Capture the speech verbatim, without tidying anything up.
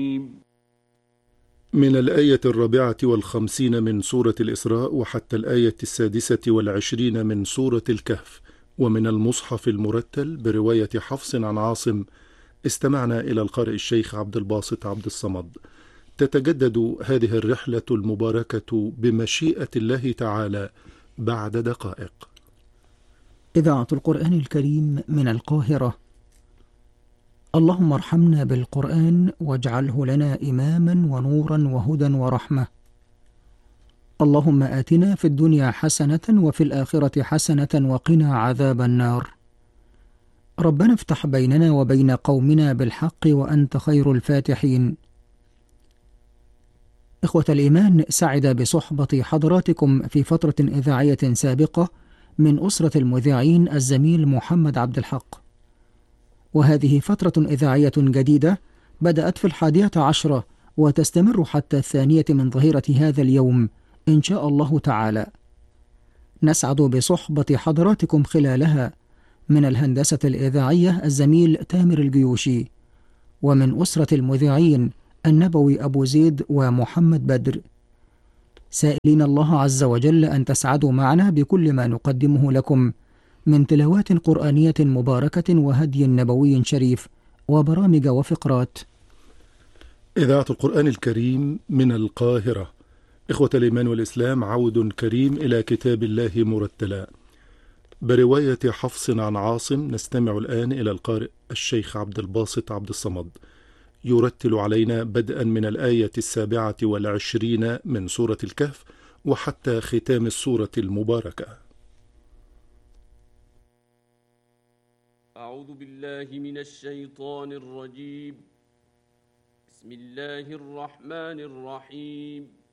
من الآية الرابعة والخمسين من سورة الإسراء وحتى الآية السادسة والعشرين من سورة الكهف، ومن المصحف المرتل برواية حفص عن عاصم. استمعنا إلى القارئ الشيخ عبد الباسط عبد الصمد. تتجدد هذه الرحلة المباركة بمشيئة الله تعالى بعد دقائق. إذاعة القرآن الكريم من القاهرة. اللهم ارحمنا بالقرآن واجعله لنا إماما ونورا وهدى ورحمة. اللهم آتنا في الدنيا حسنة وفي الآخرة حسنة وقنا عذاب النار. ربنا افتح بيننا وبين قومنا بالحق وأنت خير الفاتحين. إخوة الإيمان، سعد بصحبة حضراتكم في فترة إذاعية سابقة من أسرة المذيعين الزميل محمد عبد الحق، وهذه فترة إذاعية جديدة بدأت في الحادية عشرة وتستمر حتى الثانية من ظهيرة هذا اليوم إن شاء الله تعالى. نسعد بصحبة حضراتكم خلالها من الهندسة الإذاعية الزميل تامر الجيوشي، ومن أسرة المذيعين النبوي أبو زيد ومحمد بدر، سائلين الله عز وجل أن تسعدوا معنا بكل ما نقدمه لكم من تلاوات قرآنية مباركة وهدي نبوي شريف وبرامج وفقرات. إذاعة القرآن الكريم من القاهرة. إخوة الإيمان والإسلام، عود كريم إلى كتاب الله مرتلا برواية حفص عن عاصم. نستمع الآن إلى القارئ الشيخ عبد الباسط عبد الصمد يرتل علينا بدءا من الآية السابعة والعشرين من سورة الكهف وحتى ختام السورة المباركة. أعوذ بالله من الشيطان الرجيم. بسم الله الرحمن الرحيم.